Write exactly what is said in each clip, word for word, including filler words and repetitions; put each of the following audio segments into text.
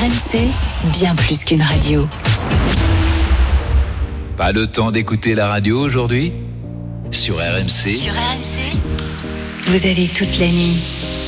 M C, bien plus qu'une radio. Pas le temps d'écouter la radio aujourd'hui ? Sur R M C. Sur R M C, vous avez toute la nuit.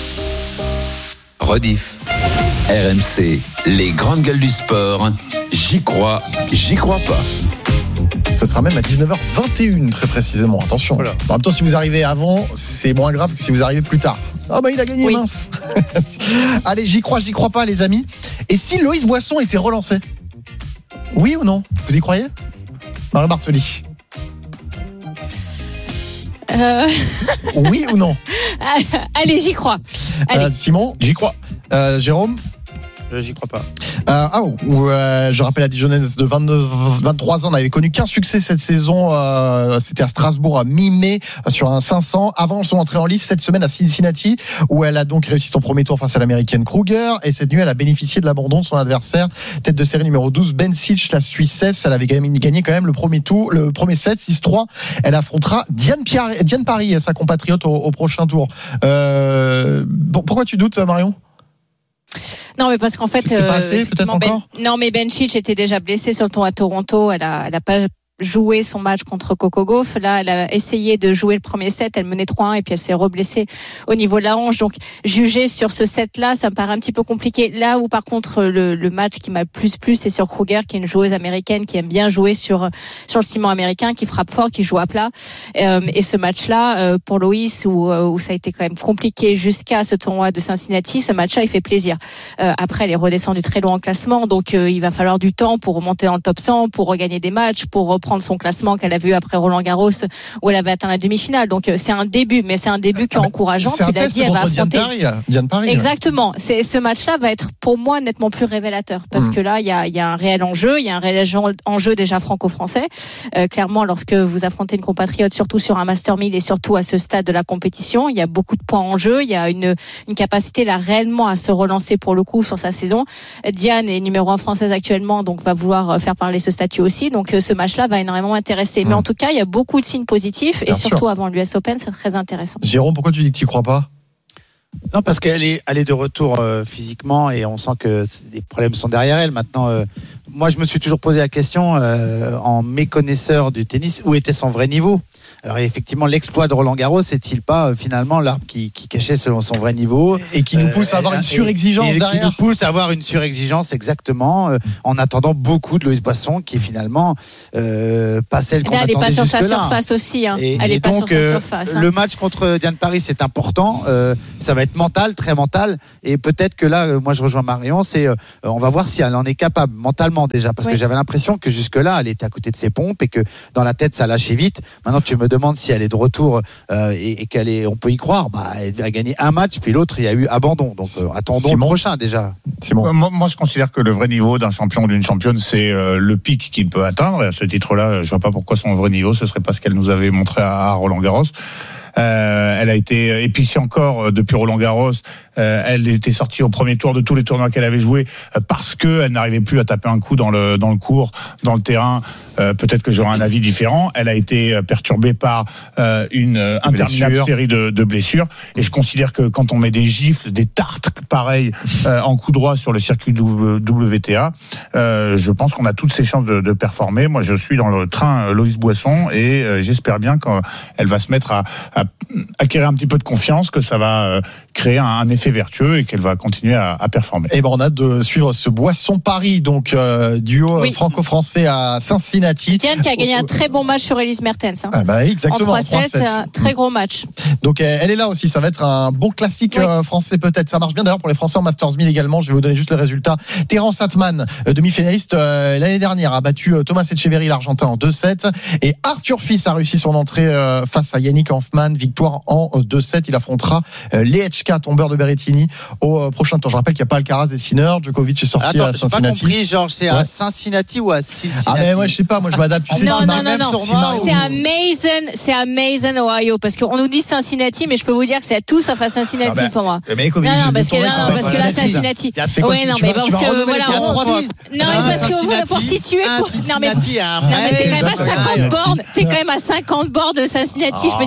Rediff. R M C, les grandes gueules du sport. J'y crois, j'y crois pas. Ce sera même à dix-neuf heures vingt et une, très précisément. Attention. Voilà. En même temps, si vous arrivez avant, c'est moins grave que si vous arrivez plus tard. Ah bah il a gagné, oui. Mince. Allez, j'y crois, j'y crois pas, les amis. Et si Loïs Boisson était relancé ? Oui ou non ? Vous y croyez ? Marie Bartoli. Euh... Oui ou non ? Allez, j'y crois. Allez. Euh, Simon ? J'y crois. Euh, Jérôme ? Euh, j'y crois pas. Euh, ah, où, euh, je rappelle, la Dijonnaise de vingt-deux, vingt-trois ans n'avait connu qu'un succès cette saison. Euh, c'était à Strasbourg à mi-mai euh, sur un cinq cents. Avant son entrée en lice cette semaine à Cincinnati, où elle a donc réussi son premier tour face à l'américaine Kruger. Et cette nuit, elle a bénéficié de l'abandon de son adversaire, tête de série numéro douze, Bencic, la Suissesse. Elle avait gagné quand même le premier tour, le premier set, six trois. Elle affrontera Diane, Pierre, Diane Paris, sa compatriote, au, au prochain tour. Euh, pourquoi tu doutes, Marion ? Non, mais parce qu'en fait, c'est pas assez, peut-être encore. Ben, non, mais Bencic était déjà blessée sur le tour à Toronto. Elle a, elle a pas joué son match contre Coco Gauff. Là, elle a essayé de jouer le premier set. Elle menait trois un et puis elle s'est reblessée au niveau de la hanche. Donc, juger sur ce set-là, ça me paraît un petit peu compliqué. Là où, par contre, le, le match qui m'a le plus plu, c'est sur Kruger, qui est une joueuse américaine qui aime bien jouer sur sur le ciment américain, qui frappe fort, qui joue à plat. Euh, et ce match-là, euh, pour Loïs, où, où ça a été quand même compliqué jusqu'à ce tournoi de Cincinnati, ce match-là, il fait plaisir. Euh, après, elle est redescendue très loin en classement, donc euh, il va falloir du temps pour remonter dans le top cent, pour regagner des matchs, pour reprendre son classement qu'elle avait eu après Roland Garros où elle avait atteint la demi-finale. Donc c'est un début, mais c'est un début qui est encourageant. C'est un test dit, contre Diane Paris, Diane Paris. Exactement. C'est, ce match-là va être pour moi nettement plus révélateur parce mmh. que là il y a, il y a un réel enjeu, il y a un réel enjeu déjà franco-français. Euh, clairement, lorsque vous affrontez une compatriote, surtout sur un Master mille et surtout à ce stade de la compétition, il y a beaucoup de points en jeu. Il y a une, une capacité là réellement à se relancer pour le coup sur sa saison. Diane est numéro un française actuellement, donc va vouloir faire parler ce statut aussi. Donc ce match-là va énormément intéressé. Mais en tout cas, il y a beaucoup de signes positifs. Bien et surtout sûr. Avant l'U S Open, c'est très intéressant. Jérôme, pourquoi tu dis que tu n'y crois pas ? Non, parce qu'elle est, elle est de retour euh, physiquement et on sent que les problèmes sont derrière elle. Maintenant, euh, moi, je me suis toujours posé la question, euh, en méconnaisseur du tennis, où était son vrai niveau ? Alors effectivement, l'exploit de Roland Garros, c'est-il pas euh, finalement l'arbre qui, qui cachait selon son vrai niveau et qui nous pousse euh, à avoir une surexigence et, derrière. Qui nous pousse à avoir une surexigence exactement, euh, en attendant beaucoup de Loïs Boisson, qui est finalement euh, pas celle qu'on là, attendait jusque-là. Elle est pas sur sa là. surface aussi. Hein. Et, elle et est pas donc, sur sa surface. Hein. Le match contre Diane Paris, c'est important. Euh, ça va être mental, très mental. Et peut-être que là, euh, moi, je rejoins Marion. C'est, euh, on va voir si elle en est capable mentalement déjà, parce oui. que j'avais l'impression que jusque-là, elle était à côté de ses pompes et que dans la tête, ça lâchait vite. Maintenant, tu me demandes si elle est de retour euh, et, et qu'elle est, on peut y croire. Bah, elle a gagné un match, puis l'autre, il y a eu abandon. Donc, euh, attendons Simon. Le prochain déjà. Simon. Moi, moi, je considère que le vrai niveau d'un champion ou d'une championne, c'est euh, le pic qu'il peut atteindre. Et à ce titre-là, je vois pas pourquoi son vrai niveau, ce serait pas ce qu'elle nous avait montré à, à Roland Garros. Euh, elle a été, et puis si encore depuis Roland Garros, euh, elle était sortie au premier tour de tous les tournois qu'elle avait joué euh, parce que elle n'arrivait plus à taper un coup dans le dans le court, dans le terrain. Euh, peut-être que j'aurai un avis différent. Elle a été perturbée par euh, une euh, interminable blessure. série de, de blessures. Et je considère que quand on met des gifles, des tartes pareilles euh, en coup droit sur le circuit W T A, euh, je pense qu'on a toutes ses chances de, de performer. Moi, je suis dans le train Loïs Boisson et euh, j'espère bien qu'elle va se mettre à, à acquérir un petit peu de confiance, que ça va euh, créer un, un effet vertueux et qu'elle va continuer à, à performer. Et ben on a de suivre ce Boisson Paris, donc euh, duo oui. franco-français à Cincinnati. Diane qui a gagné un très bon match sur Elise Mertens. Hein. Ah bah exactement. En trois sept, un très gros match. Donc elle est là aussi, ça va être un bon classique oui. euh, français peut-être. Ça marche bien d'ailleurs pour les Français en Masters mille également. Je vais vous donner juste les résultats. Terence Atman, euh, demi-finaliste euh, l'année dernière, a battu euh, Thomas Etcheverry, l'Argentin, en deux sept. Et Arthur Fils a réussi son entrée euh, face à Yannick Hanfmann, victoire en euh, deux sept. Il affrontera euh, Lehečka, tombeur de Berrettini, au euh, prochain tour. Je rappelle qu'il n'y a pas Alcaraz et Sinner. Djokovic est sorti Attends, à Cincinnati. Attends, j'ai pas compris, genre c'est ouais. à Cincinnati ou à Cincinnati? Ah mais ouais, je sais pas, moi je m'adapte. Tu sais, non, si non, non, non, si c'est à Mason, c'est à Mason, Ohio, parce qu'on nous dit Cincinnati, mais je peux vous dire que c'est à tout sauf à Cincinnati, ah ben, pour moi. Mais non, non, parce que là, parce que là, Cincinnati. Oui, non, mais parce que voilà, non, parce que pour situer, non, mais t'es quand même à cinquante bornes, t'es quand même à cinquante bornes de Cincinnati. Je peux dire qu'à Cincinnati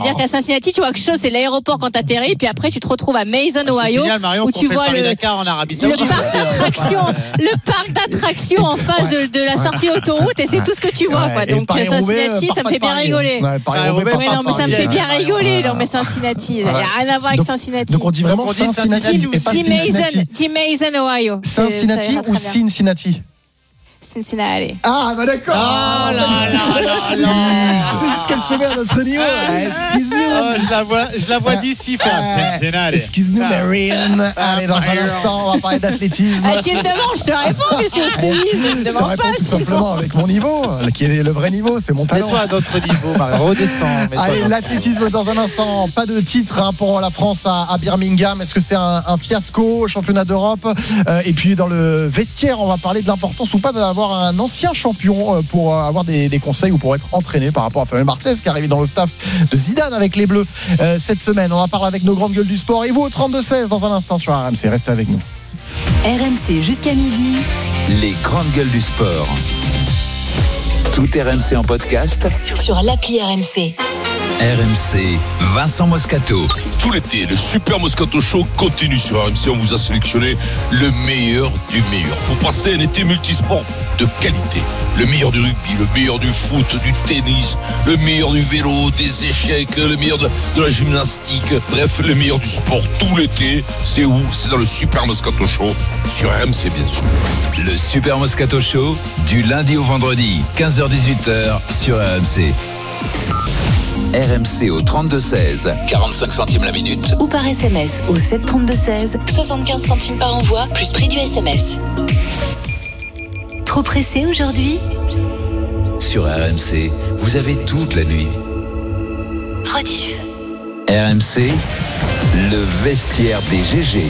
Cincinnati, tu vois quelque chose, c'est l'aéroport quand t'atterris, puis après tu te retrouves à Mason, Je te Ohio, signale, Marion, où qu'on tu fait vois le le, Paris-Dakar en Arabie le Saoudite. parc d'attractions, le parc d'attractions en face de, de la sortie autoroute, et c'est tout ce que tu vois, quoi. Ouais, et Donc Paris-Roubaix, Cincinnati, part ça me pas fait de bien Paris, rigoler. hein. Ouais, Paris-Roubaix, Ouais, part Ouais, pas non, de mais ça me Paris. fait bien Marion. rigoler, non, mais Cincinnati, il n'y a Ouais. rien à voir avec Donc- Cincinnati. Donc on dit vraiment Donc on dit Cincinnati Cincinnati et pas Tim Cincinnati. Mason, Tim Mason, Ohio. C'est- ça Cincinnati ira ou très bien. Cincinnati? Cincinnati. Ah bah d'accord. Ah là là là C'est- là. C'est juste qu'elle se met à notre niveau. Excuse-nous. Oh, je la vois, je la vois d'ici faire Ah, Cincinnati. Excuse-nous, Marianne. Allez, dans un Marianne. instant, on va parler d'athlétisme. Ah, tu me demandes, je te réponds, qu'est-ce que je te dis? Je Je ne te demande réponds pas. tout c'est simplement bon. avec mon niveau, qui est le vrai niveau, c'est mon talent. Mets-toi à notre niveau, Marie. Redescends. mets-toi Allez, dans- l'athlétisme dans un instant. Pas de titre hein, pour la France à, à Birmingham. Est-ce que c'est un, un fiasco au championnat d'Europe? Euh, Et puis dans le vestiaire, on va parler de l'importance ou pas d'avoir un ancien champion euh, pour euh, avoir des, des conseils ou pour être entraîné par rapport à Fabien Barthez qui est arrivé dans le staff de Zidane avec les Bleus euh, cette semaine. On en parle avec nos grandes gueules du sport. Et vous au trente-deux seize dans un instant sur R M C. Restez avec nous. R M C jusqu'à midi. Les grandes gueules du sport. Tout R M C en podcast. Sur l'appli R M C. R M C, Vincent Moscato. Tout l'été, le Super Moscato Show continue sur R M C. On vous a sélectionné le meilleur du meilleur pour passer un été multisport de qualité. Le meilleur du rugby, le meilleur du foot, du tennis, le meilleur du vélo, des échecs, le meilleur de, de la gymnastique. Bref, le meilleur du sport tout l'été. C'est où? C'est dans le Super Moscato Show sur R M C, bien sûr. Le Super Moscato Show, du lundi au vendredi, quinze heures dix-huit heures sur R M C. R M C au trente-deux seize, quarante-cinq centimes la minute. Ou par S M S au sept trente-deux seize, soixante-quinze centimes par envoi, plus prix du S M S. Trop pressé aujourd'hui? Sur R M C, vous avez toute la nuit. Rediff. R M C, le vestiaire des G G.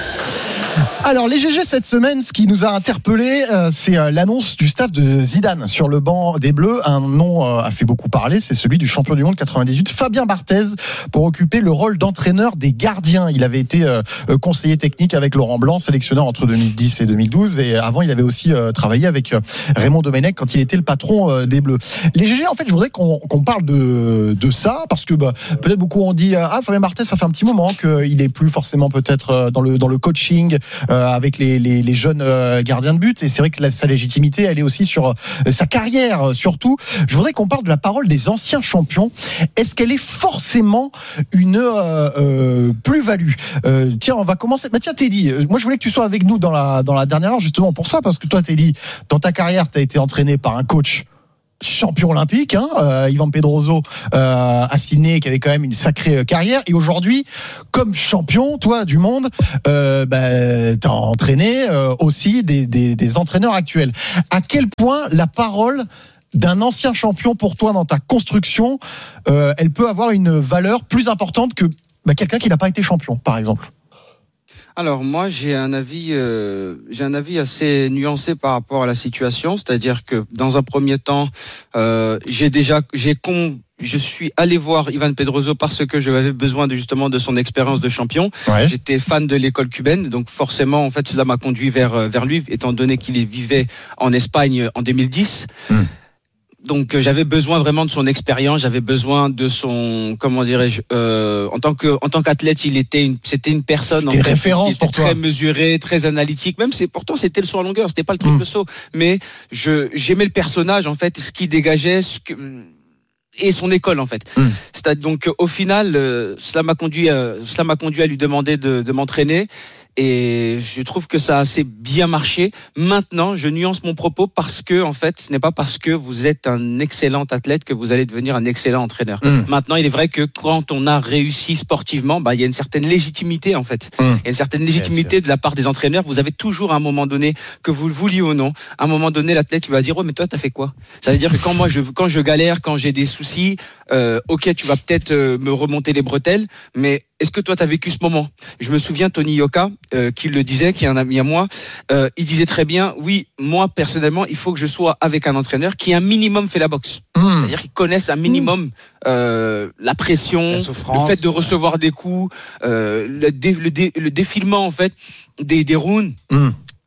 Alors les G G cette semaine, ce qui nous a interpellé, euh, c'est euh, l'annonce du staff de Zidane sur le banc des Bleus. Un nom euh, a fait beaucoup parler, c'est celui du champion du monde quatre-vingt-dix-huit, Fabien Barthez, pour occuper le rôle d'entraîneur des gardiens. Il avait été euh, conseiller technique avec Laurent Blanc, sélectionneur entre deux mille dix et deux mille douze, et avant il avait aussi euh, travaillé avec euh, Raymond Domenech quand il était le patron euh, des Bleus. Les G G, en fait, je voudrais qu'on, qu'on parle de, de ça, parce que bah, peut-être beaucoup ont dit euh, ah Fabien Barthez, ça fait un petit moment qu'il est plus forcément peut-être euh, dans le dans le coaching. Euh, avec les, les, les jeunes euh, gardiens de but, et c'est vrai que la, sa légitimité elle est aussi sur euh, sa carrière euh, surtout. Je voudrais qu'on parle de la parole des anciens champions. Est-ce qu'elle est forcément une euh, euh, plus-value? euh, Tiens, on va commencer. Bah tiens Teddy, moi je voulais que tu sois avec nous dans la, dans la dernière heure justement pour ça, parce que toi Teddy, dans ta carrière tu as été entraîné par un coach champion olympique, hein, euh, Ivan Pedroso euh, à Sydney, qui avait quand même une sacrée euh, carrière, et aujourd'hui, comme champion, toi, du monde, euh, bah, t'as entraîné euh, aussi des, des, des entraîneurs actuels. À quel point la parole d'un ancien champion pour toi dans ta construction, euh, elle peut avoir une valeur plus importante que bah, quelqu'un qui n'a pas été champion, par exemple? Alors moi j'ai un avis euh, j'ai un avis assez nuancé par rapport à la situation, c'est-à-dire que dans un premier temps euh, j'ai déjà j'ai con je suis allé voir Ivan Pedroso parce que j'avais besoin de, justement de son expérience de champion. Ouais. J'étais fan de l'école cubaine, donc forcément en fait cela m'a conduit vers vers lui, étant donné qu'il vivait en Espagne en deux mille dix. Mmh. Donc euh, j'avais besoin vraiment de son expérience, j'avais besoin de son, comment dirais-je, euh, en tant que en tant qu'athlète, il était une, c'était une personne c'était en fait, référence qui était pour toi. très mesurée, très analytique. Même c'est pourtant c'était le saut en longueur, c'était pas le triple mmh. saut, mais je j'aimais le personnage en fait, ce qu'il dégageait, ce que et son école en fait. Mmh. C'est donc au final, euh, cela m'a conduit, à, cela m'a conduit à lui demander de, de m'entraîner. Et je trouve que ça a assez bien marché. Maintenant, je nuance mon propos parce que, en fait, ce n'est pas parce que vous êtes un excellent athlète que vous allez devenir un excellent entraîneur. Mmh. Maintenant, il est vrai que quand on a réussi sportivement, bah, il y a une certaine légitimité, en fait. Mmh. Il y a une certaine légitimité de la part des entraîneurs. Vous avez toujours, à un moment donné, que vous le vouliez ou non, à un moment donné, l'athlète, il va dire, oh, mais toi, t'as fait quoi? Ça veut dire que quand moi, je, quand je galère, quand j'ai des soucis, euh, ok, tu vas peut-être euh, me remonter les bretelles, mais est-ce que toi, tu as vécu ce moment? Je me souviens, Tony Yoka, euh, qui le disait, qui est un ami à moi, euh, il disait très bien, oui, moi, personnellement, il faut que je sois avec un entraîneur qui, un minimum, fait la boxe. Mmh. C'est-à-dire qu'il connaisse un minimum euh, la pression, la le fait de recevoir des coups, euh, le, dé, le, dé, le défilement, en fait, des, des rounds. Mmh.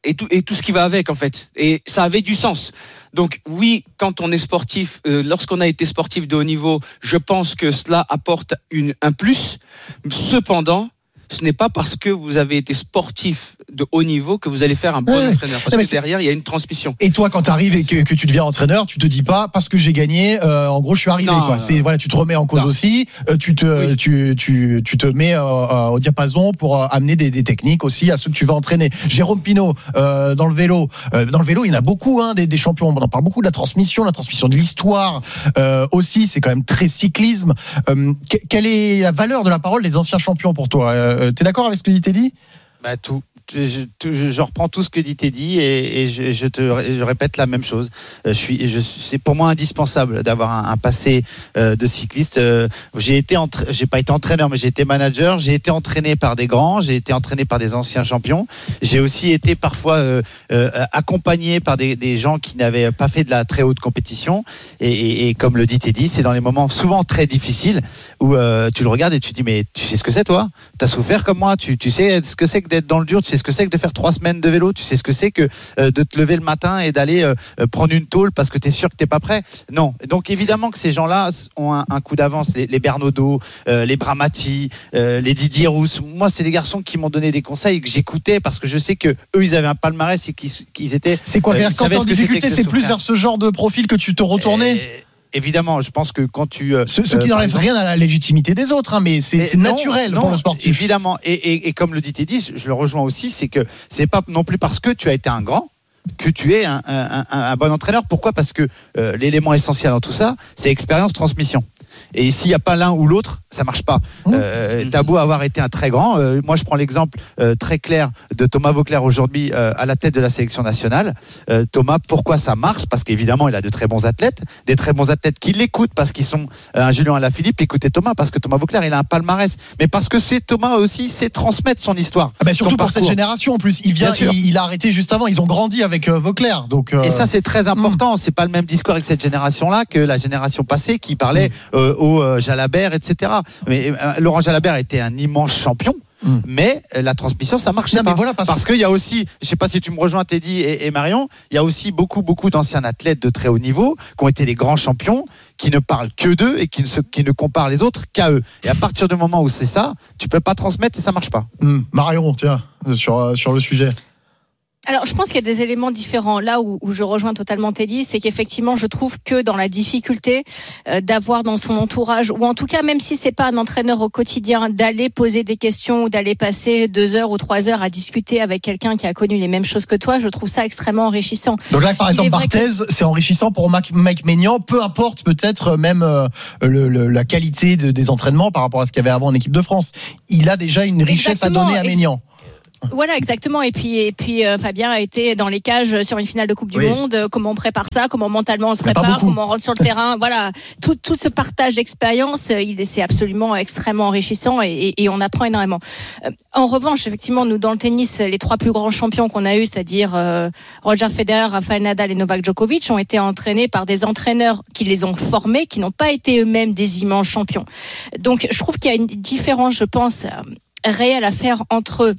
et tout et tout ce qui va avec en fait. Et ça avait du sens. Donc oui, quand on est sportif, euh, lorsqu'on a été sportif de haut niveau, je pense que cela apporte une, un plus. Cependant, ce n'est pas parce que vous avez été sportif de haut niveau que vous allez faire un bon ouais, entraîneur. Parce non, que derrière, il y a une transmission. Et toi, quand tu arrives et que, que tu deviens entraîneur, tu te dis pas parce que j'ai gagné, euh, en gros, je suis arrivé. Non, quoi. non. C'est voilà, tu te remets en cause Non. aussi. Euh, tu te, Oui. tu, tu, tu te mets euh, au diapason pour euh, amener des, des techniques aussi à ceux que tu vas entraîner. Jérôme Pinault, euh, dans le vélo, euh, dans le vélo, il y en a beaucoup, hein, des, des champions. On en parle beaucoup de la transmission, la transmission de l'histoire euh, aussi. C'est quand même très cyclisme. Euh, que, quelle est la valeur de la parole des anciens champions pour toi euh, T'es d'accord avec ce que dit Teddy ? Bah, tout. Je, je, je reprends tout ce que dit Teddy et, et je, je te je répète la même chose. Je suis, je, c'est pour moi indispensable d'avoir un, un passé euh, de cycliste. Euh, j'ai été, entra- j'ai pas été entraîneur, mais j'ai été manager. J'ai été entraîné par des grands. J'ai été entraîné par des anciens champions. J'ai aussi été parfois euh, euh, accompagné par des, des gens qui n'avaient pas fait de la très haute compétition. Et, et, et comme le dit Teddy, c'est dans les moments souvent très difficiles où euh, tu le regardes et tu te dis mais tu sais ce que c'est toi ? T'as souffert comme moi. Tu, tu sais ce que c'est que d'être dans le dur. Tu sais ce que c'est que de faire trois semaines de vélo, tu sais ce que c'est que euh, de te lever le matin et d'aller euh, prendre une tôle parce que tu es sûr que tu n'es pas prêt. Non. Donc évidemment que ces gens-là ont un, un coup d'avance. Les, les Bernaudot, euh, les Bramati, euh, les Didier Rousse. Moi, c'est des garçons qui m'ont donné des conseils et que j'écoutais parce que je sais que eux, ils avaient un palmarès et qu'ils, qu'ils étaient. C'est quoi euh, quand t'es en difficulté, c'est plus vers ce genre de profil que tu te retournais. Et, évidemment, je pense que quand tu euh, ce, ce qui euh, n'enlève exemple, rien à la légitimité des autres, hein, mais c'est, mais c'est non, naturel non, pour le sportif. Évidemment, et, et, et comme le dit Teddy, je le rejoins aussi, c'est que c'est pas non plus parce que tu as été un grand que tu es un, un, un, un bon entraîneur. Pourquoi ? Parce que euh, l'élément essentiel dans tout ça, c'est expérience, transmission. Et s'il n'y a pas l'un ou l'autre, ça marche pas. Euh, t'as beau avoir été un très grand. Euh, moi, je prends l'exemple euh, très clair de Thomas Voeckler aujourd'hui euh, à la tête de la sélection nationale. Euh, Thomas, pourquoi ça marche ? Parce qu'évidemment, il a de très bons athlètes, des très bons athlètes qui l'écoutent parce qu'ils sont euh, un Julien Alaphilippe. Écoutez Thomas, parce que Thomas Voeckler, il a un palmarès, mais parce que c'est Thomas aussi, c'est transmettre son histoire. Ah bah surtout son pour parcours. cette génération en plus. Il vient, il, il a arrêté juste avant. Ils ont grandi avec euh, Voeckler, donc. Euh... Et ça, c'est très important. Mmh. C'est pas le même discours avec cette génération-là que la génération passée qui parlait mmh. euh, au euh, Jalabert, et cetera. Mais euh, Laurent Jalabert était un immense champion. Mmh. Mais euh, la transmission, ça marchait non, pas. Voilà, parce parce qu'il y a aussi, je sais pas si tu me rejoins Teddy et, et Marion, il y a aussi beaucoup, beaucoup d'anciens athlètes de très haut niveau qui ont été des grands champions, qui ne parlent que d'eux et qui ne, se, qui ne comparent les autres qu'à eux. Et à partir du moment où c'est ça, tu peux pas transmettre et ça marche pas. Mmh. Marion, tiens, sur, euh, sur le sujet. Alors, je pense qu'il y a des éléments différents. Là où, où je rejoins totalement Teddy, c'est qu'effectivement, je trouve que dans la difficulté euh, d'avoir dans son entourage, ou en tout cas, même si c'est pas un entraîneur au quotidien, d'aller poser des questions ou d'aller passer deux heures ou trois heures à discuter avec quelqu'un qui a connu les mêmes choses que toi, je trouve ça extrêmement enrichissant. Donc là, par exemple, Barthez, que... c'est enrichissant pour Mike Maignan, peu importe peut-être même euh, le, le, la qualité de, des entraînements par rapport à ce qu'il y avait avant en équipe de France. Il a déjà une richesse Exactement. à donner à Maignan. Voilà, exactement. Et puis, et puis euh, Fabien a été dans les cages sur une finale de Coupe du oui. Monde. Euh, comment on prépare ça, comment mentalement on se prépare, comment on rentre sur le terrain. Voilà, tout, tout ce partage d'expérience, il c'est absolument extrêmement enrichissant et, et, et on apprend énormément. Euh, en revanche, effectivement, nous dans le tennis, les trois plus grands champions qu'on a eu, c'est-à-dire euh, Roger Federer, Rafael Nadal et Novak Djokovic, ont été entraînés par des entraîneurs qui les ont formés, qui n'ont pas été eux-mêmes des immenses champions. Donc, je trouve qu'il y a une différence, je pense, réelle à faire entre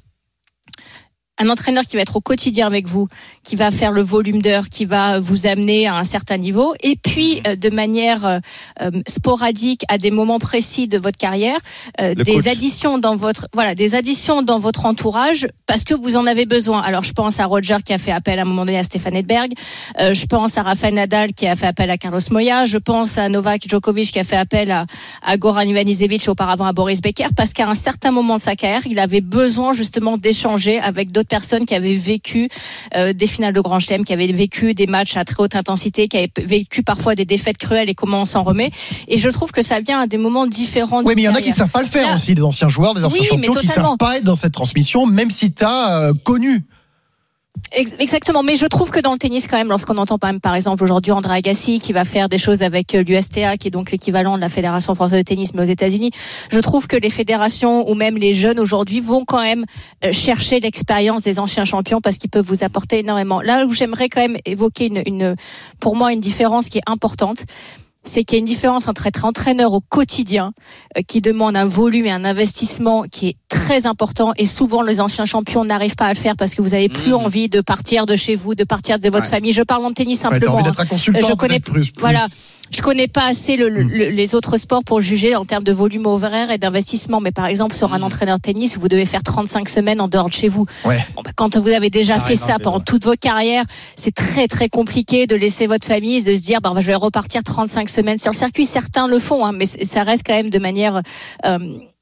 un entraîneur qui va être au quotidien avec vous, qui va faire le volume d'heures, qui va vous amener à un certain niveau, et puis euh, de manière euh, sporadique à des moments précis de votre carrière, euh, des coach. additions dans votre voilà, des additions dans votre entourage parce que vous en avez besoin. Alors je pense à Roger qui a fait appel à un moment donné à Stéphane Edberg, euh, je pense à Rafael Nadal qui a fait appel à Carlos Moya, je pense à Novak Djokovic qui a fait appel à, à Goran Ivanisevic, auparavant à Boris Becker, parce qu'à un certain moment de sa carrière, il avait besoin justement d'échanger avec d'autres personnes qui avaient vécu euh, des finales de Grand Chelem, qui avaient vécu des matchs à très haute intensité, qui avaient vécu parfois des défaites cruelles et comment on s'en remet. Et je trouve que ça vient à des moments différents. Oui, mais il y en a qui savent pas le faire Là, aussi, des anciens joueurs, des anciens oui, champions qui savent pas être dans cette transmission, même si tu as euh, connu. Exactement, mais je trouve que dans le tennis quand même, lorsqu'on entend par, par exemple aujourd'hui André Agassi qui va faire des choses avec l'U S T A, qui est donc l'équivalent de la Fédération française de tennis mais aux États-Unis, je trouve que les fédérations ou même les jeunes aujourd'hui vont quand même chercher l'expérience des anciens champions parce qu'ils peuvent vous apporter énormément. Là où j'aimerais quand même évoquer une, une pour moi une différence qui est importante, c'est qu'il y a une différence entre être entraîneur au quotidien, euh, qui demande un volume et un investissement qui est très important, et souvent les anciens champions n'arrivent pas à le faire parce que vous avez plus mmh. envie de partir de chez vous, de partir de votre ouais. famille. Je parle en tennis simplement. Ouais, t'as envie d'être un consultant, je connais plus, plus. Voilà. Je connais pas assez le, le, le, les autres sports pour juger en termes de volume horaire et d'investissement. Mais par exemple, sur un entraîneur tennis, vous devez faire trente-cinq semaines en dehors de chez vous. Ouais. Bon, bah, quand vous avez déjà ah, fait ça pendant toute votre carrière, c'est très très compliqué de laisser votre famille, de se dire, bah, je vais repartir trente-cinq semaines sur le circuit. Certains le font, hein, mais ça reste quand même de manière euh,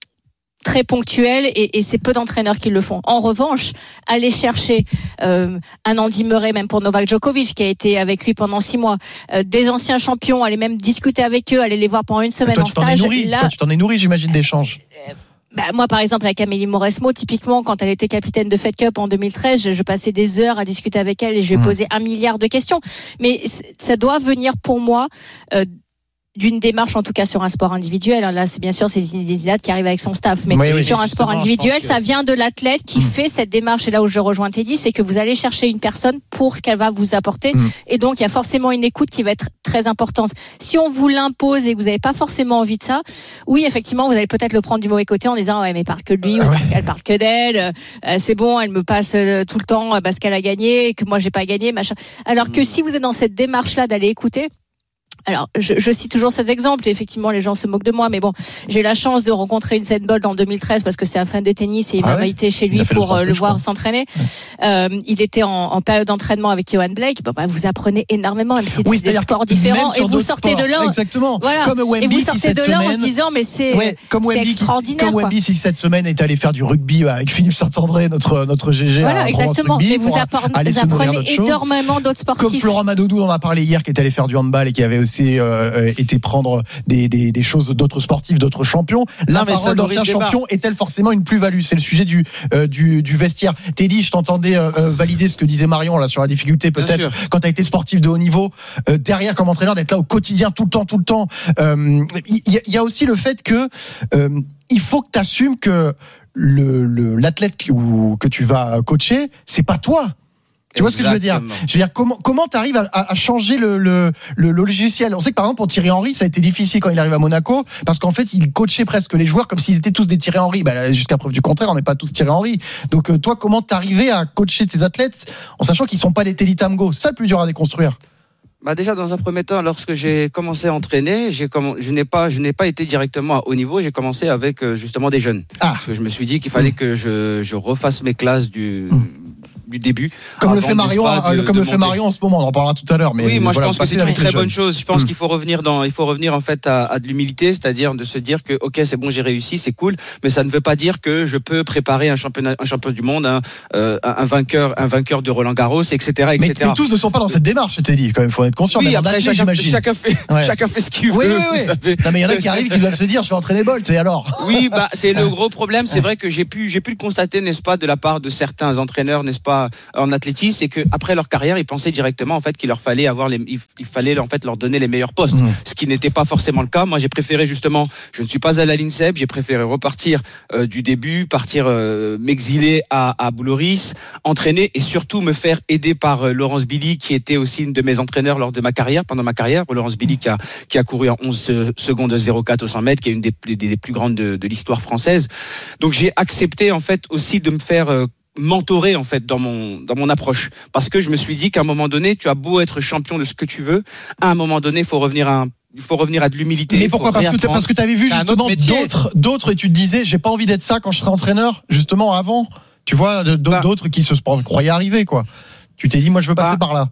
très ponctuel, et, et c'est peu d'entraîneurs qui le font. En revanche, aller chercher euh, un Andy Murray, même pour Novak Djokovic, qui a été avec lui pendant six mois, euh, des anciens champions, aller même discuter avec eux, aller les voir pendant une semaine toi, en tu t'en stage. Es nourri. Là, toi, tu t'en es nourri, j'imagine, d'échanges. Euh, Bah, moi, par exemple, avec Amélie Mauresmo, typiquement, quand elle était capitaine de Fed Cup en deux mille treize, je, je passais des heures à discuter avec elle et je lui ai mmh. posé un milliard de questions. Mais ça doit venir pour moi euh, d'une démarche, en tout cas sur un sport individuel. Là, c'est bien sûr c'est Zinedine qui arrive avec son staff, mais oui, oui, sur un sport individuel, que... ça vient de l'athlète qui mmh. fait cette démarche. Et là où je rejoins Teddy, c'est que vous allez chercher une personne pour ce qu'elle va vous apporter, mmh. et donc il y a forcément une écoute qui va être très importante. Si on vous l'impose et que vous n'avez pas forcément envie de ça, oui, effectivement, vous allez peut-être le prendre du mauvais côté en disant ouais, mais elle parle que de lui, ah ouais. elle parle que d'elle, euh, c'est bon, elle me passe euh, tout le temps euh, parce qu'elle a gagné et que moi j'ai pas gagné, machin. Alors que mmh. si vous êtes dans cette démarche-là d'aller écouter. Alors, je, je cite toujours cet exemple, et effectivement, les gens se moquent de moi, mais bon, j'ai eu la chance de rencontrer Usain Bolt en deux mille treize parce que c'est un fan de tennis et il ah m'a ouais invité chez lui pour le, le voir s'entraîner. Ouais. Euh, il était en, en période d'entraînement avec Johan Blake. Bon, bah, vous apprenez énormément, même si oui, c'est des sports différents, et vous sortez sports. de là. Exactement. Voilà. Comme Wemby, et vous sortez de là semaine, en se disant, mais c'est, ouais, comme c'est Wemby, extraordinaire. Comme Wemby, si cette semaine est allé faire du rugby avec Philippe Saint-André, notre, notre G G. Voilà, exactement. Rugby, et vous apprenez énormément d'autres sportifs. Comme Florent Madodou, on en a parlé hier, qui est allé faire du handball et qui avait aussi, euh, été prendre des, des, des choses d'autres sportifs, d'autres champions. La non, parole d'ancien champion est-elle forcément une plus-value? C'est le sujet du, euh, du, du vestiaire. Teddy, je t'entendais euh, valider ce que disait Marion là sur la difficulté peut-être quand tu as été sportif de haut niveau, euh, derrière comme entraîneur, d'être là au quotidien tout le temps, tout le temps. Il euh, y, y a aussi le fait que euh, il faut que tu assumes que le, le, l'athlète que, ou, que tu vas coacher, c'est pas toi. Tu vois ce que je veux dire? Je veux dire, comment, comment t'arrives à, à changer le, le, le, le logiciel? On sait que par exemple, pour Thierry Henry, ça a été difficile quand il arrive à Monaco, parce qu'en fait, il coachait presque les joueurs comme s'ils étaient tous des Thierry Henry. Bah, jusqu'à preuve du contraire, on n'est pas tous Thierry Henry. Donc, euh, toi, comment t'arrivais à coacher tes athlètes en sachant qu'ils sont pas des Teddy Tamgo? C'est ça le plus dur à déconstruire. Bah déjà dans un premier temps, lorsque j'ai commencé à entraîner, j'ai comm... je n'ai pas je n'ai pas été directement à haut niveau, j'ai commencé avec euh, justement des jeunes. Ah. Parce que je me suis dit qu'il fallait mmh. que je je refasse mes classes du mmh. du début. Comme le fait Marion, de, comme de le fait Marion en ce moment, on en parlera tout à l'heure. Mais oui, moi voilà, je pense que c'est une très bonne jeunes. chose. Je pense mmh. qu'il faut revenir dans, il faut revenir en fait à, à de l'humilité, c'est-à-dire de se dire que ok c'est bon j'ai réussi, c'est cool, mais ça ne veut pas dire que je peux préparer un championnat, un champion du monde, un, euh, un vainqueur, un vainqueur de Roland Garros, et cetera, et cetera. Mais, mais tous ne sont pas dans cette démarche, c'était dit. Quand même, faut être conscient. Oui, mais après chacun, chacun, chacun fait, ouais. chacun fait ce qu'il oui, veut. Oui, oui, oui. Non, mais il y en a qui arrivent, qui doivent se dire, je vais entraîner Bolt, et alors? Oui, bah c'est le gros problème. C'est vrai que j'ai pu, j'ai pu le constater, n'est-ce pas, de la part de certains entraîneurs, n'est-ce pas, en athlétisme, c'est que après leur carrière, ils pensaient directement en fait qu'il leur fallait avoir les, il, il fallait en fait leur donner les meilleurs postes, mmh. ce qui n'était pas forcément le cas. Moi, j'ai préféré justement, je ne suis pas allé à l'INSEP, j'ai préféré repartir euh, du début, partir euh, m'exiler à, à Bouloris, entraîner et surtout me faire aider par euh, Laurence Billy, qui était aussi une de mes entraîneurs lors de ma carrière, pendant ma carrière. Laurence Billy qui a, qui a couru en onze secondes zéro quatre au cent mètres, qui est une des, des, des plus grandes de, de l'histoire française. Donc j'ai accepté en fait aussi de me faire euh, mentorer en fait dans mon dans mon approche, parce que je me suis dit qu'à un moment donné, tu as beau être champion de ce que tu veux, à un moment donné, il faut revenir à un il faut revenir à de l'humilité. Mais pourquoi? Parce que parce que tu avais vu justement d'autres d'autres et tu te disais j'ai pas envie d'être ça quand je serai entraîneur, justement avant. Tu vois d'autres, bah, d'autres qui se croyaient arriver quoi. Tu t'es dit moi je veux passer bah, par là.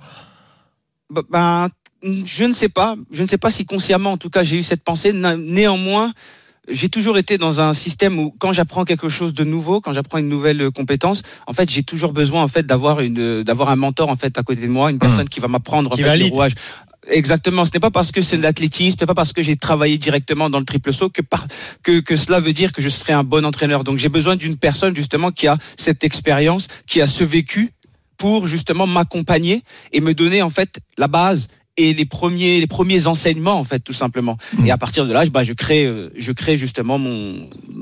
Bah, bah je ne sais pas, je ne sais pas si consciemment en tout cas j'ai eu cette pensée. Néanmoins, j'ai toujours été dans un système où quand j'apprends quelque chose de nouveau, quand j'apprends une nouvelle compétence, en fait, j'ai toujours besoin en fait d'avoir une d'avoir un mentor en fait à côté de moi, une personne mmh. qui va m'apprendre en fait, le rouage. Exactement, ce n'est pas parce que c'est de l'athlétisme, ce n'est pas parce que j'ai travaillé directement dans le triple saut que, par, que, que cela veut dire que je serai un bon entraîneur. Donc j'ai besoin d'une personne justement qui a cette expérience, qui a ce vécu pour justement m'accompagner et me donner en fait la base et les premiers les premiers enseignements en fait tout simplement. Mmh. Et à partir de là, bah je crée je crée justement mon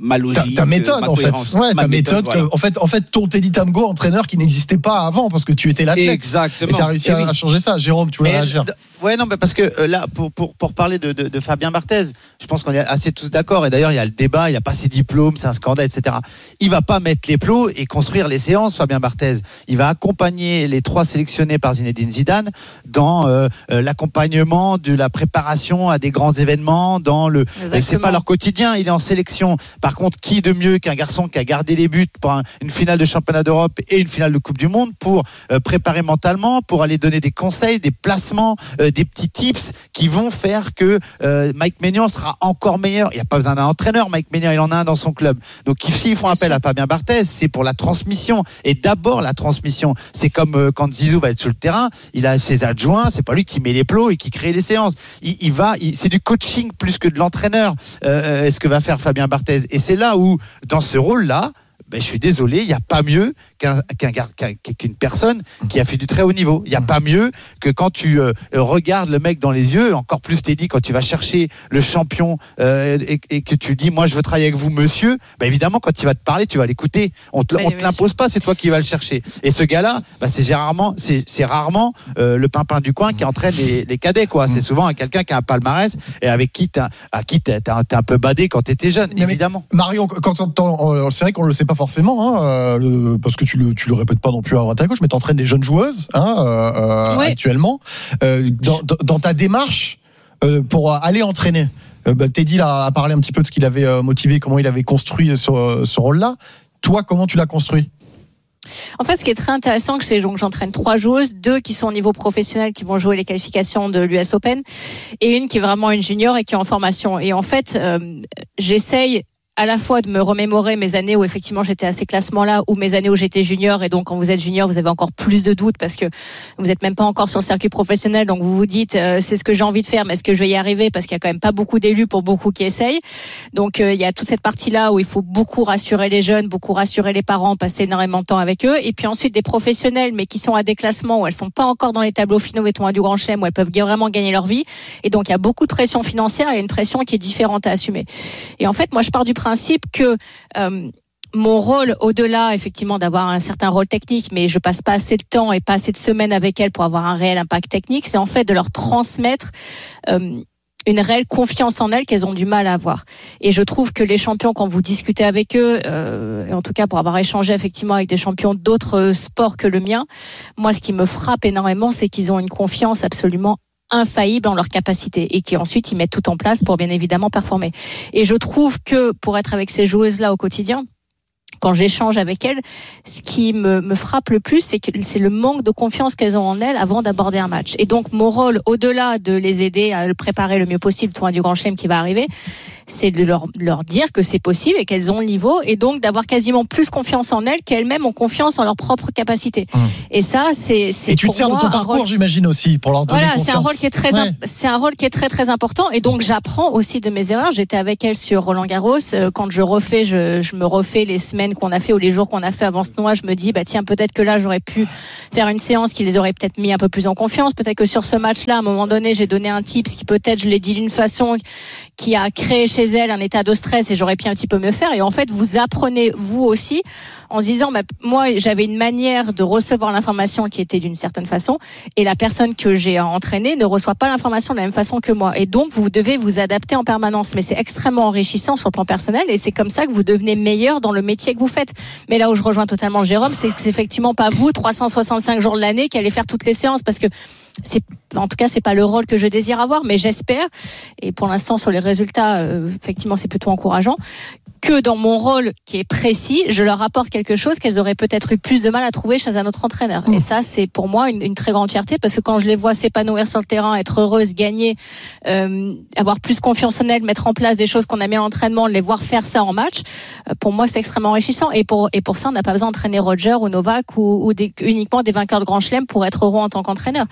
ma logique, ta, ta méthode ma en fait, ouais, ta méthode. voilà. que, en fait, en fait, ton Teddy Tamgo, entraîneur qui n'existait pas avant parce que tu étais l'athlète. Exactement. Et t'as réussi Et à, oui. à changer ça. Jérôme, tu voulais Mais, réagir? Ouais, non, mais parce que euh, là, pour, pour, pour parler de, de, de Fabien Barthez, je pense qu'on est assez tous d'accord. Et d'ailleurs, il y a le débat, il n'y a pas ses diplômes, c'est un scandale, et cetera. Il va pas mettre les plots et construire les séances, Fabien Barthez. Il va accompagner les trois sélectionnés par Zinedine Zidane dans euh, euh, l'accompagnement de la préparation à des grands événements, dans le. Euh, c'est pas leur quotidien, il est en sélection. Par contre, qui de mieux qu'un garçon qui a gardé les buts pour un, une finale de championnat d'Europe et une finale de Coupe du Monde pour euh, préparer mentalement, pour aller donner des conseils, des placements, euh, des petits tips qui vont faire que euh, Mike Maignan sera encore meilleur. Il n'y a pas besoin d'un entraîneur, Mike Maignan, il en a un dans son club. Donc s'ils font appel à Fabien Barthez, c'est pour la transmission. Et d'abord la transmission. C'est comme euh, quand Zizou va être sur le terrain, il a ses adjoints, c'est pas lui qui met les plots et qui crée les séances. Il, il va, il, c'est du coaching plus que de l'entraîneur. Euh, est-ce que va faire Fabien Barthez? Et c'est là où, dans ce rôle-là, ben, je suis désolé, il n'y a pas mieux qu'un, qu'un, qu'un, qu'une personne qui a fait du très haut niveau. Il n'y a pas mieux que quand tu euh, regardes le mec dans les yeux, encore plus t'es dit, quand tu vas chercher le champion euh, et, et que tu dis, moi je veux travailler avec vous monsieur, ben, évidemment quand il va te parler, tu vas l'écouter. On ne te, oui, te l'impose pas, c'est toi qui vas le chercher. Et ce gars-là, ben, c'est, rarement, c'est, c'est rarement euh, le pimpin du coin qui entraîne les, les cadets. Quoi. C'est souvent quelqu'un qui a un palmarès et avec qui t'as, à qui t'es un peu badé quand t'étais jeune, Mais évidemment. Marion, quand on entend, c'est vrai qu'on le sait pas forcément, hein, euh, le, parce que tu le, tu le répètes pas non plus à droite à gauche, mais t'entraînes des jeunes joueuses hein, euh, oui. actuellement. Euh, dans, dans ta démarche euh, pour aller entraîner, euh, bah, Teddy là, a parlé un petit peu de ce qu'il avait euh, motivé, comment il avait construit ce, ce rôle-là. Toi, comment tu l'as construit? En fait, ce qui est très intéressant, c'est que j'entraîne trois joueuses, deux qui sont au niveau professionnel, qui vont jouer les qualifications de l'U S Open, et une qui est vraiment une junior et qui est en formation. Et en fait, euh, j'essaye à la fois de me remémorer mes années où effectivement j'étais à ces classements-là, ou mes années où j'étais junior. Et donc quand vous êtes junior, vous avez encore plus de doutes parce que vous n'êtes même pas encore sur le circuit professionnel. Donc vous vous dites euh, c'est ce que j'ai envie de faire, mais est-ce que je vais y arriver? Parce qu'il y a quand même pas beaucoup d'élus pour beaucoup qui essayent. Donc euh, il y a toute cette partie-là où il faut beaucoup rassurer les jeunes, beaucoup rassurer les parents, passer énormément de temps avec eux. Et puis ensuite des professionnels, mais qui sont à des classements où elles sont pas encore dans les tableaux finaux et tournois du Grand Chelem, où elles peuvent vraiment gagner leur vie. Et donc il y a beaucoup de pression financière et une pression qui est différente à assumer. Et en fait, moi je pars du principe que euh, mon rôle, au-delà effectivement d'avoir un certain rôle technique, mais je passe pas assez de temps et pas assez de semaines avec elles pour avoir un réel impact technique, c'est en fait de leur transmettre euh, une réelle confiance en elles qu'elles ont du mal à avoir. Et je trouve que les champions, quand vous discutez avec eux, euh, et en tout cas pour avoir échangé effectivement avec des champions d'autres sports que le mien, moi ce qui me frappe énormément, c'est qu'ils ont une confiance absolument infaillibles en leur capacité et qui ensuite ils mettent tout en place pour bien évidemment performer. Et je trouve que pour être avec ces joueuses-là au quotidien, quand j'échange avec elles, ce qui me, me frappe le plus, c'est que c'est le manque de confiance qu'elles ont en elles avant d'aborder un match. Et donc mon rôle, au-delà de les aider à le préparer le mieux possible, le tournoi du Grand Chelem qui va arriver, c'est de leur, leur dire que c'est possible et qu'elles ont le niveau, et donc d'avoir quasiment plus confiance en elles qu'elles-mêmes ont confiance en leurs propres capacités. Mmh. Et ça, c'est, c'est et tu pour te sers moi, de ton parcours, rôle... j'imagine aussi, pour leur donner voilà, confiance. c'est un rôle qui est très, ouais. imp... c'est un rôle qui est très très important, et donc j'apprends aussi de mes erreurs. J'étais avec elles sur Roland Garros. Quand je refais, je, je me refais les semaines qu'on a fait ou les jours qu'on a fait avant ce tournoi. Je me dis, bah tiens, peut-être que là j'aurais pu faire une séance qui les aurait peut-être mis un peu plus en confiance. Peut-être que sur ce match-là, à un moment donné, j'ai donné un tips qui peut-être je l'ai dit d'une façon qui a créé chez elles un état de stress et j'aurais pu un petit peu me faire. Et en fait, vous apprenez vous aussi en se disant, bah, moi j'avais une manière de recevoir l'information qui était d'une certaine façon, et la personne que j'ai entraînée ne reçoit pas l'information de la même façon que moi. Et donc vous devez vous adapter en permanence. Mais c'est extrêmement enrichissant sur le plan personnel, et c'est comme ça que vous devenez meilleur dans le métier que vous faites. Mais là où je rejoins totalement Jérôme, c'est que c'est effectivement pas vous trois cent soixante-cinq jours de l'année qui allez faire toutes les séances, parce que c'est, en tout cas, c'est pas le rôle que je désire avoir, mais j'espère, et pour l'instant sur les résultats, euh, effectivement, c'est plutôt encourageant, que dans mon rôle qui est précis, je leur apporte quelque chose qu'elles auraient peut-être eu plus de mal à trouver chez un autre entraîneur. Mmh. Et ça, c'est pour moi une, une très grande fierté, parce que quand je les vois s'épanouir sur le terrain, être heureuses, gagner, euh, avoir plus confiance en elles, mettre en place des choses qu'on a mis à l'entraînement, les voir faire ça en match, euh, pour moi, c'est extrêmement enrichissant. Et pour, et pour ça, on n'a pas besoin d'entraîner Roger ou Novak ou, ou des, uniquement des vainqueurs de Grand Chelem pour être heureux en tant qu'entraîneur. Mmh.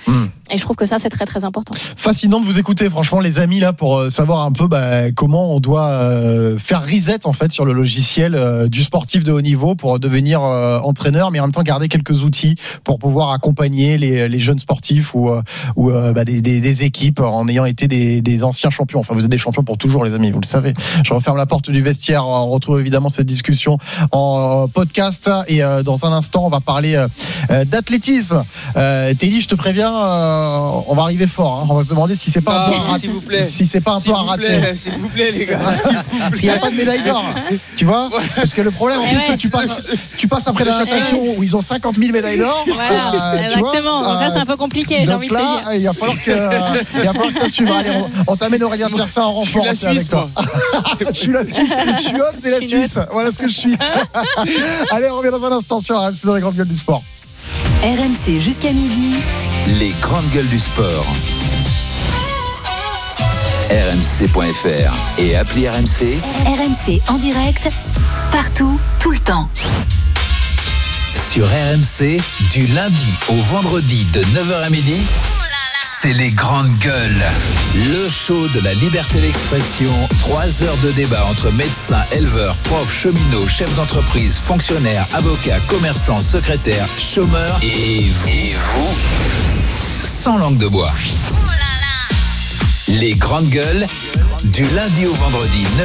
Et je trouve que ça, c'est très très important. Fascinant de vous écouter, franchement, les amis, là, pour euh, savoir un peu bah, comment on doit euh, faire reset en fait sur le logiciel euh, du sportif de haut niveau pour devenir euh, entraîneur, mais en même temps garder quelques outils pour pouvoir accompagner les, les jeunes sportifs ou, euh, ou euh, bah, des, des, des équipes en ayant été des, des anciens champions. Enfin, vous êtes des champions pour toujours, les amis, vous le savez. Je referme la porte du vestiaire. On retrouve évidemment cette discussion en podcast et euh, dans un instant, on va parler euh, d'athlétisme. Euh, Teddy, je te préviens, euh, on va arriver fort. Hein. On va se demander si c'est pas Ah, un peu à rater. s'il vous plaît. Si c'est pas un S'il peu à vous rater. plaît, s'il vous plaît, les gars. Parce qu'il n'y a pas de médaille d'or, tu vois. Parce que le problème, en Eh plus, ouais, tu passes, tu passes après la natation où ils ont cinquante mille médailles d'or. Voilà, euh, tu vois. exactement. Donc là, c'est un peu compliqué, j'ai envie Donc de te là, dire. il va falloir que, il va falloir que t'assumes. Allez, on, on t'amène Aurélien Tiersin en Je suis renfort la aussi avec Suisse, toi. moi. Je suis la Suisse, je suis homme, c'est la Je suis Suisse. Voilà ce que je suis. Allez, on revient dans un instant sur R M C dans les grandes gueules du sport. R M C jusqu'à midi. Les grandes gueules du sport. R M C point F R et appli R M C. R M C en direct, partout, tout le temps. Sur R M C, du lundi au vendredi de neuf heures à midi, c'est les grandes gueules. Le show de la liberté d'expression. Trois heures de débat entre médecins, éleveurs, profs, cheminots, chefs d'entreprise, fonctionnaires, avocats, commerçants, secrétaires, chômeurs et vous. Et vous sans langue de bois. Les grandes gueules, du lundi au vendredi.